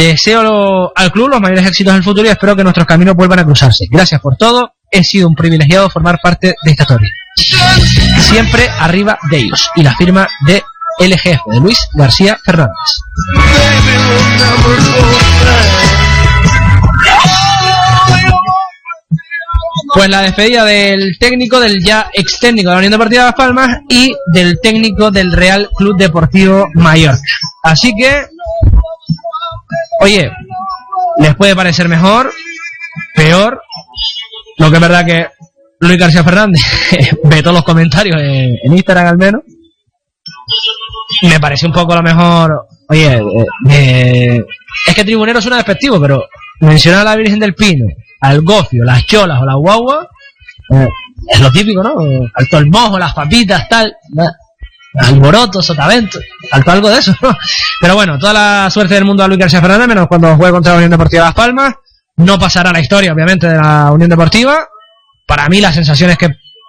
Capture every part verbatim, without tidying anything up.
deseo al club los mayores éxitos en el futuro y espero que nuestros caminos vuelvan a cruzarse. Gracias por todo, he sido un privilegiado formar parte de esta historia. Siempre arriba de ellos. Y la firma de L G F, de Luis García Fernández. Pues la despedida del técnico, del ya ex técnico de la Unión Deportiva Las Palmas y del técnico del Real Club Deportivo Mallorca. Así que, oye, les puede parecer mejor, peor. Lo que es verdad que Luis García Fernández ve todos los comentarios en, en Instagram al menos. Me parece un poco a lo mejor, oye, eh, eh, es que tribunero suena despectivo, pero mencionar a la Virgen del Pino, al gofio, las cholas o las guaguas, eh, es lo típico, ¿no? Faltó el mojo, las papitas, tal, ¿no? Alboroto, sotavento, faltó algo de eso, ¿no? Pero bueno, toda la suerte del mundo a Luis García Fernández, menos cuando juegue contra la Unión Deportiva Las Palmas. No pasará la historia, obviamente, de la Unión Deportiva. Para mí la sensación es que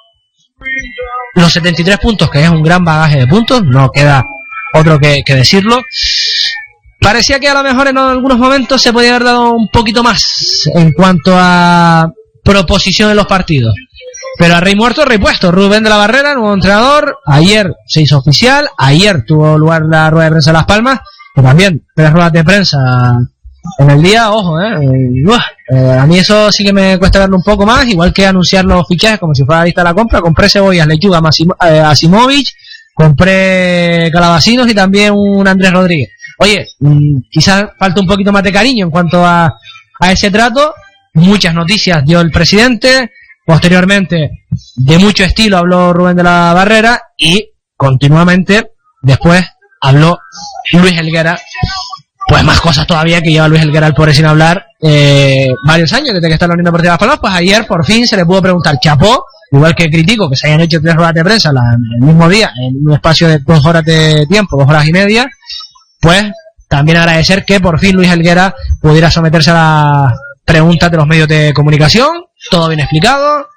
los setenta y tres puntos, que es un gran bagaje de puntos, no queda otro que, que decirlo. Parecía que a lo mejor en algunos momentos se podía haber dado un poquito más en cuanto a proposición en los partidos. Pero a rey muerto, rey puesto. Rubén de la Barrera, nuevo entrenador. Ayer se hizo oficial. Ayer tuvo lugar la rueda de prensa de Las Palmas. Que también, tres ruedas de prensa en el día, ojo, eh. eh. A mí eso sí que me cuesta verlo un poco más. Igual que anunciar los fichajes como si fuera la lista de la compra. Compré cebollas, lechuga, Masimo, eh, Asimovic. Compré calabacinos y también un Andrés Rodríguez. Oye, mmm, quizás falta un poquito más de cariño en cuanto a, a ese trato. Muchas noticias dio el presidente. Posteriormente, de mucho estilo habló Rubén de la Barrera. Y continuamente, después, habló Luis Helguera. Pues más cosas todavía que lleva Luis Helguera, el pobre, sin hablar eh, varios años desde que está en la Unión Deportiva de Las Palmas. Pues ayer por fin se le pudo preguntar, chapó, igual que critico que se hayan hecho tres ruedas de prensa la, el mismo día, en un espacio de dos horas de tiempo, dos horas y media. Pues también agradecer que por fin Luis Helguera pudiera someterse a las preguntas de los medios de comunicación. Todo bien explicado.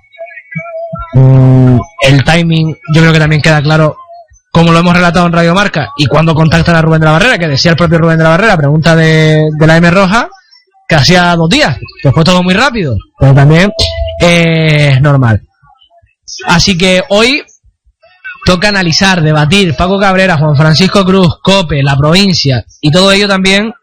Mm, el timing yo creo que también queda claro, como lo hemos relatado en Radio Marca, y cuando contactan a Rubén de la Barrera, que decía el propio Rubén de la Barrera, pregunta de, de la M Roja, que hacía dos días, que fue todo muy rápido, pero también eh, es normal. Así que hoy toca analizar, debatir, Paco Cabrera, Juan Francisco Cruz, COPE, la provincia, y todo ello también,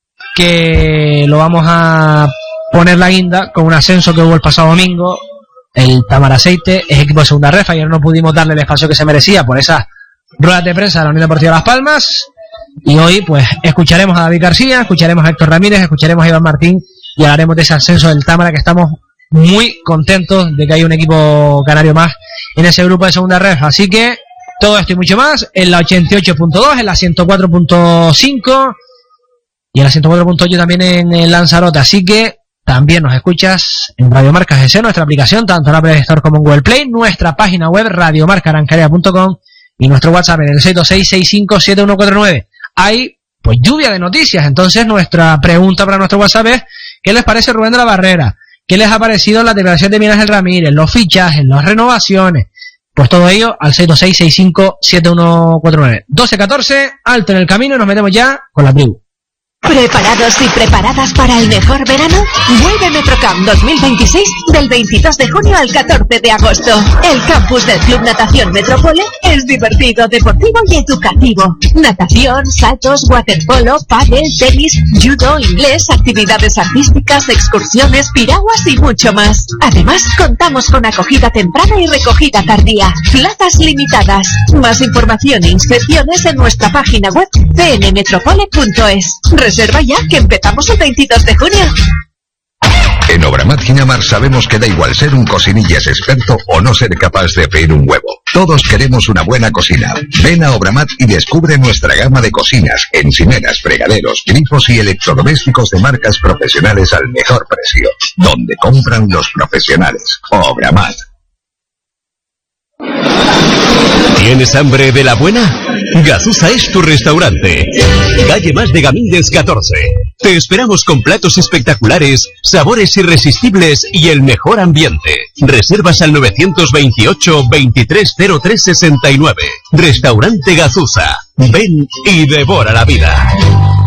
que lo vamos a poner la guinda con un ascenso que hubo el pasado domingo. El Tamaraceite es equipo de segunda ref. Ayer no pudimos darle el espacio que se merecía por esas ruedas de prensa de la Unión Deportiva Las Palmas. Y hoy pues escucharemos a David García, escucharemos a Héctor Ramírez, escucharemos a Iván Martín y hablaremos de ese ascenso del Támara, que estamos muy contentos de que haya un equipo canario más en ese grupo de segunda ref. Así que todo esto y mucho más en la ochenta y ocho punto dos, en la ciento cuatro punto cinco y en la ciento cuatro punto ocho también en, en Lanzarote. Así que también nos escuchas en Radio Marca G C, nuestra aplicación, tanto en Apple Store como en Google Play, nuestra página web radiomarca arancaria punto com y nuestro WhatsApp en el seis dos seis, seis cinco siete uno cuatro nueve. Hay pues lluvia de noticias, entonces nuestra pregunta para nuestro WhatsApp es: ¿qué les parece Rubén de la Barrera? ¿Qué les ha parecido la declaración de Miguel Ángel Ramírez, los fichajes, las renovaciones? Pues todo ello al seis dos seis, seis cinco siete uno cuatro nueve. doce catorce, alto en el camino y nos metemos ya con la tribu. ¿Preparados y preparadas para el mejor verano? Vuelve Metrocamp dos mil veintiséis del veintidós de junio al catorce de agosto. El campus del Club Natación Metropole es divertido, deportivo y educativo. Natación, saltos, waterpolo, pádel, tenis, judo, inglés, actividades artísticas, excursiones, piraguas y mucho más. Además, contamos con acogida temprana y recogida tardía. Plazas limitadas. Más información e inscripciones en nuestra página web c n metropole punto es. Reserva ya, que empezamos el veintidós de junio. En Obramat Ginamar sabemos que da igual ser un cocinillas experto o no ser capaz de freír un huevo. Todos queremos una buena cocina. Ven a Obramat y descubre nuestra gama de cocinas, encimeras, fregaderos, grifos y electrodomésticos de marcas profesionales al mejor precio. Donde compran los profesionales. Obramat. ¿Tienes hambre de la buena? Gazusa es tu restaurante. Calle Más de Gamínguez catorce. Te esperamos con platos espectaculares, sabores irresistibles y el mejor ambiente. Reservas al novecientos veintiocho, veintitrés cero tres sesenta y nueve. Restaurante Gazusa. Ven y devora la vida.